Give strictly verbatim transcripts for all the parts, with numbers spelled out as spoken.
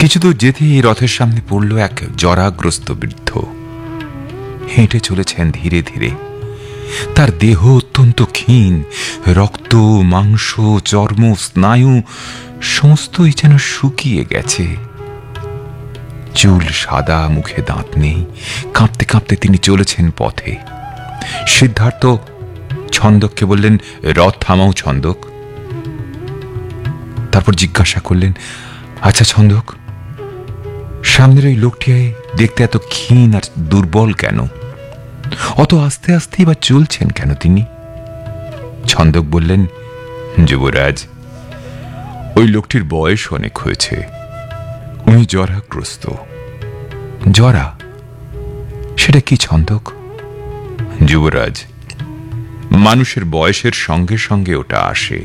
কিছু দূর যেতেই রথের সামনে পড়ল এক জরাগ্রস্ত বৃদ্ধ। হেঁটে চলেছেন ধীরে ধীরে। তার দেহ অত্যন্ত ক্ষীণ, রক্ত, মাংস, চর্ম, স্নায়ু সমস্তই যেন শুকিয়ে গেছে। চুল সাদা, মুখে দাঁত নেই। কাঁপতে কাঁপতে তিনি চলেছেন পথে। সিদ্ধার্থ ছন্দককে বললেন, রথ থামাও ছন্দক। তারপর জিজ্ঞাসা করলেন, আচ্ছা ছন্দক, সামনের ওই লোকটি দেখতে এত ক্ষীণ আর দুর্বল কেন? অত আস্তে আস্তেই বা চলছেন কেন তিনি? ছন্দক বললেন, যুবরাজ, ওই লোকটির বয়স অনেক হয়েছে। উনি জরাগ্রস্ত। জরা? সেটা কি ছন্দক? যুবরাজ, মানুষের বয়সের সঙ্গে সঙ্গে ওটা আসে।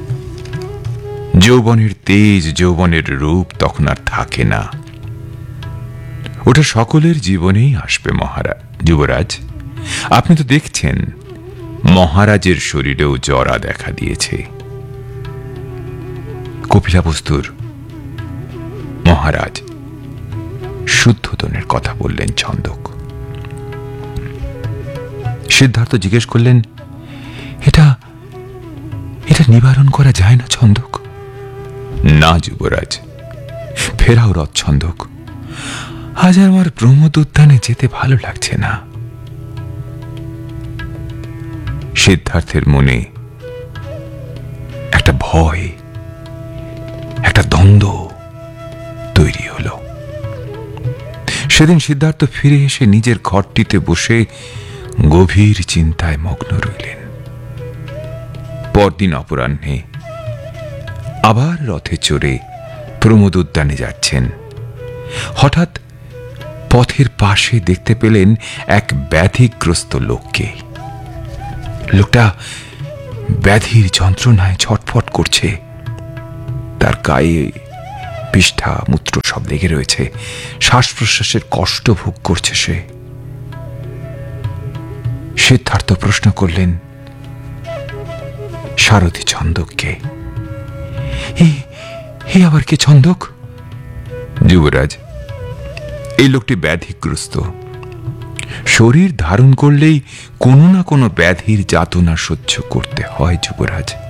যৌবনের তেজ, যৌবনের রূপ তখন আর থাকে না। ওটা সকলের জীবনেই আসবে মহারাজ। যুবরাজ, আপনি তো দেখছেন মহারাজের শরীরেও জরা দেখা দিয়েছে। কপিলাবস্তুর মহারাজ শুদ্ধোদনের কথা বললেন ছন্দক। সিদ্ধার্থ জিজ্ঞেস করলেন, এটা এটা নিবারণ করা যায় না ছন্দক? না যুবরাজ, ফেরাও রথ ছন্দক। আজ আমার প্রমোদ উদ্যানে যেতে ভালো লাগছে না। সিদ্ধার্থের মনে একটা ভয়, একটা দ্বন্দ্ব তৈরি হলো। সেদিন সিদ্ধার্থ ফিরে এসে নিজের ঘরটিতে বসে গভীর চিন্তায় মগ্ন রইলেন। পরদিন অপরাহ্নে আবার রথে চড়ে প্রমোদ উদ্যানে যাচ্ছেন। হঠাৎ পথের পাশে দেখতে পেলেন এক ব্যাধিগ্রস্ত লোককে। লোকটা ব্যাধির যন্ত্রণায় ছটফট করছে। তার গায়ে পিষ্ঠা, মূত্র সব লেগে রয়েছে। শ্বাস প্রশ্বাসের কষ্ট ভোগ করছে সে। সিদ্ধার্থ প্রশ্ন করলেন সারথি ছন্দককে, হে আবার কে ছন্দক? যুবরাজ, এই লোকটি ব্যাধিগ্রস্ত। শরীর ধারণ করলেই কোনো না কোনো ব্যাধির যাতনা সহ্য করতে হয় যুবরাজ।